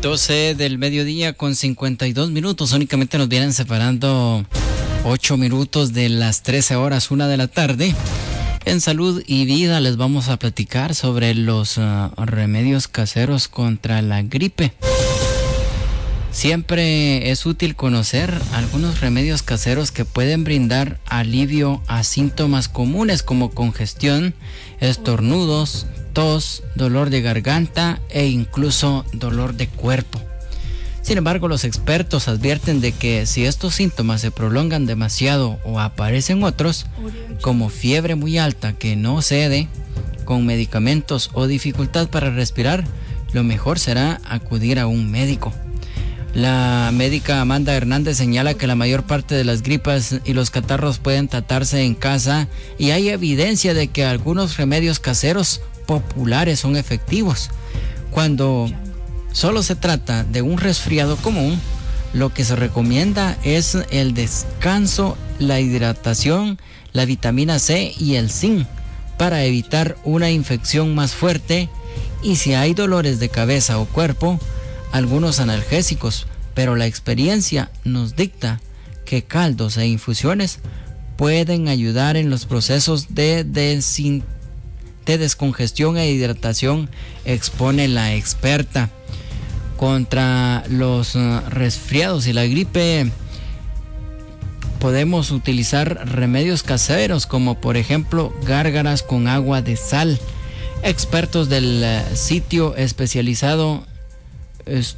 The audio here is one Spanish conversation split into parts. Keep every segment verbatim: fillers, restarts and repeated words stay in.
doce del mediodía con cincuenta y dos minutos. Únicamente nos vienen separando ocho minutos de las trece horas, una de la tarde. En Salud y Vida les vamos a platicar sobre los uh, remedios caseros contra la gripe. Siempre es útil conocer algunos remedios caseros que pueden brindar alivio a síntomas comunes como congestión, estornudos, tos, dolor de garganta e incluso dolor de cuerpo. Sin embargo, los expertos advierten de que si estos síntomas se prolongan demasiado o aparecen otros, como fiebre muy alta que no cede, con medicamentos o dificultad para respirar, lo mejor será acudir a un médico. La médica Amanda Hernández señala que la mayor parte de las gripas y los catarros pueden tratarse en casa y hay evidencia de que algunos remedios caseros populares son efectivos. Cuando solo se trata de un resfriado común, lo que se recomienda es el descanso, la hidratación, la vitamina C y el zinc para evitar una infección más fuerte, y si hay dolores de cabeza o cuerpo, algunos analgésicos, pero la experiencia nos dicta que caldos e infusiones pueden ayudar en los procesos de, desin, de descongestión e hidratación, expone la experta. Contra los uh, resfriados y la gripe podemos utilizar remedios caseros como por ejemplo gárgaras con agua de sal. Expertos del uh, sitio especializado es,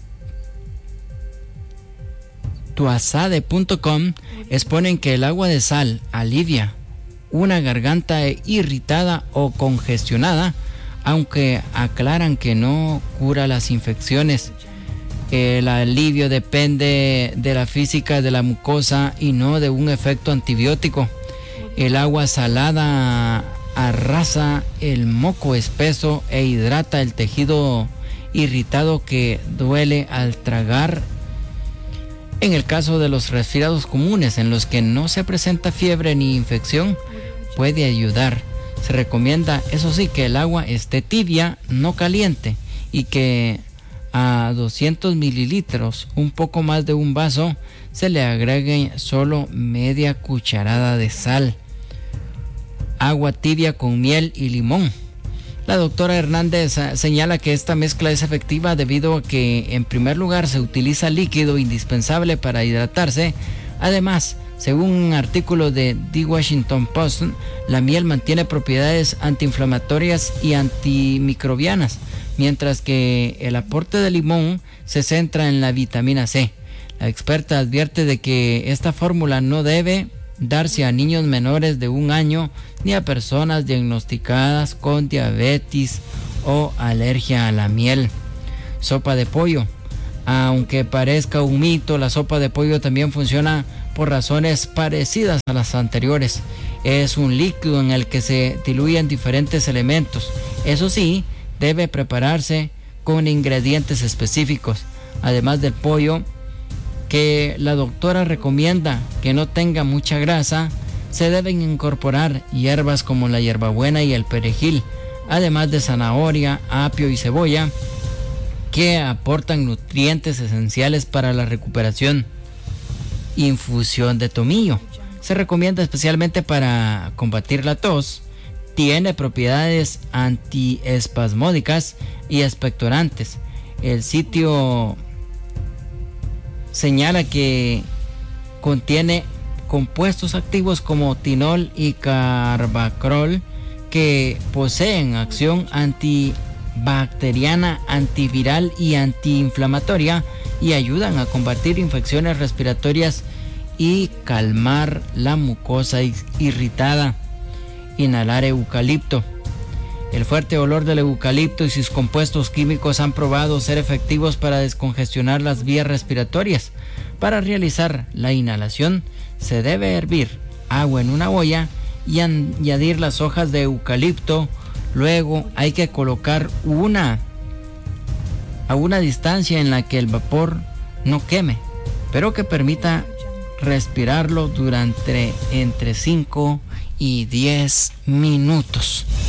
tuasade punto com exponen que el agua de sal alivia una garganta irritada o congestionada, aunque aclaran que no cura las infecciones. El alivio depende de la física de la mucosa y no de un efecto antibiótico. El agua salada arrasa el moco espeso e hidrata el tejido irritado que duele al tragar. En el caso de los resfriados comunes en los que no se presenta fiebre ni infección, puede ayudar. Se recomienda, eso sí, que el agua esté tibia, no caliente, y que a doscientos mililitros, un poco más de un vaso, se le agregue solo media cucharada de sal. Agua tibia con miel y limón. La doctora Hernández señala que esta mezcla es efectiva debido a que, en primer lugar, se utiliza líquido indispensable para hidratarse. Además, según un artículo de The Washington Post, la miel mantiene propiedades antiinflamatorias y antimicrobianas, mientras que el aporte de limón se centra en la vitamina C. La experta advierte de que esta fórmula no debe darse a niños menores de un año ni a personas diagnosticadas con diabetes o alergia a la miel. Sopa de pollo. Aunque parezca un mito, la sopa de pollo también funciona por razones parecidas a las anteriores. Es un líquido en el que se diluyen diferentes elementos. Eso sí, debe prepararse con ingredientes específicos. Además del pollo, que la doctora recomienda que no tenga mucha grasa, se deben incorporar hierbas como la hierbabuena y el perejil, además de zanahoria, apio y cebolla, que aportan nutrientes esenciales para la recuperación. Infusión de tomillo. Se recomienda especialmente para combatir la tos. Tiene propiedades antiespasmódicas y expectorantes. El sitio señala que contiene compuestos activos como tinol y carbacrol que poseen acción antibacteriana, antiviral y antiinflamatoria y ayudan a combatir infecciones respiratorias y calmar la mucosa irritada. Inhalar eucalipto. El fuerte olor del eucalipto y sus compuestos químicos han probado ser efectivos para descongestionar las vías respiratorias. Para realizar la inhalación, se debe hervir agua en una olla y añadir las hojas de eucalipto. Luego hay que colocar una a una distancia en la que el vapor no queme, pero que permita respirarlo durante entre cinco y diez minutos.